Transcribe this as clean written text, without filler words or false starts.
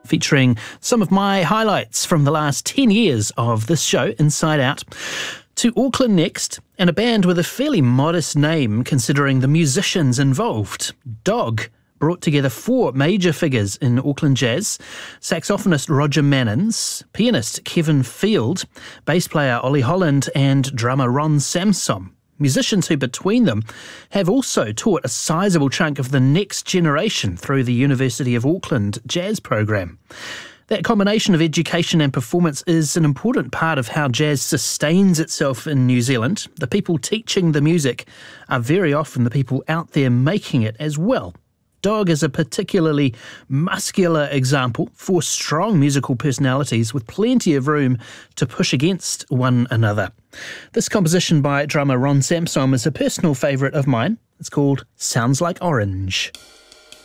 featuring some of my highlights from the last 10 years of this show, Inside Out. To Auckland next, and a band with a fairly modest name considering the musicians involved. Dog brought together four major figures in Auckland jazz: saxophonist Roger Mannins, pianist Kevin Field, bass player Ollie Holland, and drummer Ron Samsom. Musicians who, between them, have also taught a sizable chunk of the next generation through the University of Auckland jazz program. That combination of education and performance is an important part of how jazz sustains itself in New Zealand. The people teaching the music are very often the people out there making it as well. Dog is a particularly muscular example, four strong musical personalities with plenty of room to push against one another. This composition by drummer Ron Samsom is a personal favourite of mine. It's called Sounds Like Orange.